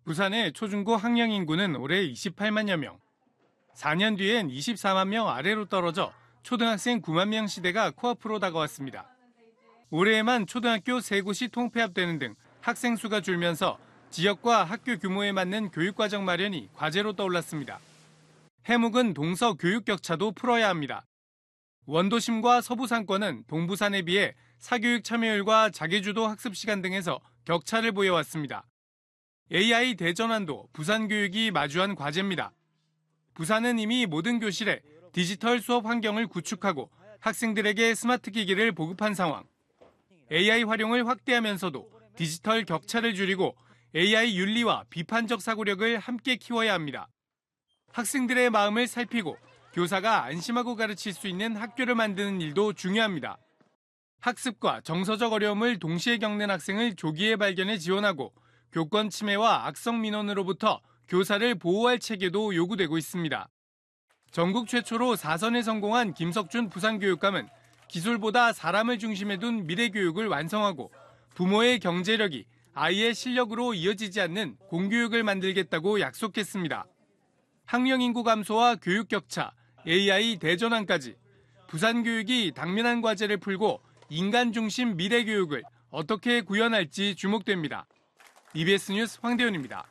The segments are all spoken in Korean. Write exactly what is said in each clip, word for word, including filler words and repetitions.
부산의 초중고 학령 인구는 올해 이십팔만여 명, 사 년 뒤엔 이십사만 명 아래로 떨어져 초등학생 구만 명 시대가 코앞으로 다가왔습니다. 올해에만 초등학교 세 곳이 통폐합되는 등 학생 수가 줄면서 지역과 학교 규모에 맞는 교육과정 마련이 과제로 떠올랐습니다. 해묵은 동서 교육 격차도 풀어야 합니다. 원도심과 서부상권은 동부산에 비해 사교육 참여율과 자기주도 학습 시간 등에서 격차를 보여왔습니다. 에이아이 대전환도 부산 교육이 마주한 과제입니다. 부산은 이미 모든 교실에 디지털 수업 환경을 구축하고 학생들에게 스마트 기기를 보급한 상황. 에이아이 활용을 확대하면서도 디지털 격차를 줄이고 에이아이 윤리와 비판적 사고력을 함께 키워야 합니다. 학생들의 마음을 살피고 교사가 안심하고 가르칠 수 있는 학교를 만드는 일도 중요합니다. 학습과 정서적 어려움을 동시에 겪는 학생을 조기에 발견해 지원하고 교권 침해와 악성 민원으로부터 교사를 보호할 체계도 요구되고 있습니다. 전국 최초로 사선에 성공한 김석준 부산교육감은 기술보다 사람을 중심에 둔 미래교육을 완성하고 부모의 경제력이 아이의 실력으로 이어지지 않는 공교육을 만들겠다고 약속했습니다. 학령 인구 감소와 교육 격차, 에이아이 대전환까지 부산 교육이 당면한 과제를 풀고 인간 중심 미래교육을 어떻게 구현할지 주목됩니다. 이비에스 뉴스 황대훈입니다.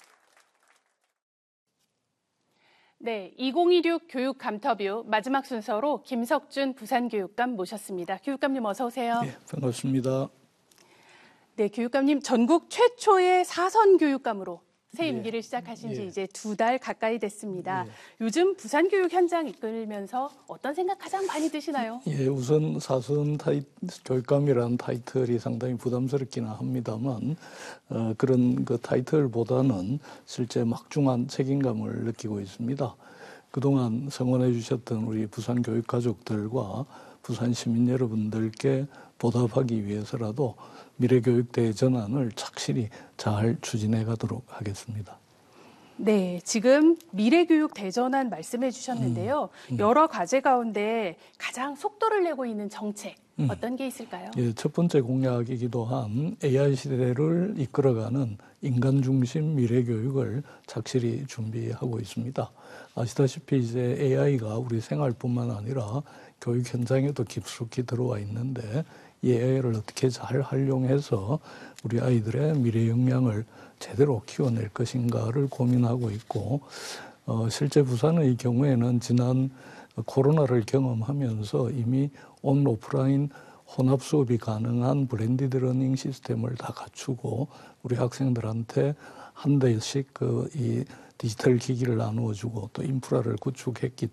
네, 이천이십육 교육 감터뷰 마지막 순서로 김석준 부산교육감 모셨습니다. 교육감님 어서 오세요. 네, 반갑습니다. 네, 교육감님 전국 최초의 사선 교육감으로 새 임기를 예. 시작하신 지 예. 이제 두 달 가까이 됐습니다. 예. 요즘 부산 교육 현장 이끌면서 어떤 생각 가장 많이 드시나요? 예, 우선 사선 타이, 교육감이라는 타이틀이 상당히 부담스럽기는 합니다만 어, 그런 그 타이틀보다는 실제 막중한 책임감을 느끼고 있습니다. 그동안 성원해 주셨던 우리 부산 교육 가족들과 부산 시민 여러분들께 보답하기 위해서라도 미래교육 대전환을 착실히 잘 추진해 가도록 하겠습니다. 네, 지금 미래교육 대전환 말씀해 주셨는데요. 음, 음. 여러 과제 가운데 가장 속도를 내고 있는 정책 음. 어떤 게 있을까요? 예, 첫 번째 공약이기도 한 에이아이 시대를 이끌어가는 인간 중심 미래교육을 착실히 준비하고 있습니다. 아시다시피 이제 에이아이가 우리 생활뿐만 아니라 교육 현장에도 깊숙이 들어와 있는데 이 에이아이를 어떻게 잘 활용해서 우리 아이들의 미래 역량을 제대로 키워낼 것인가를 고민하고 있고 어, 실제 부산의 경우에는 지난 코로나를 경험하면서 이미 온 오프라인 혼합 수업이 가능한 블렌디드 러닝 시스템을 다 갖추고 우리 학생들한테 한 대씩 그 이 디지털 기기를 나누어주고 또 인프라를 구축했기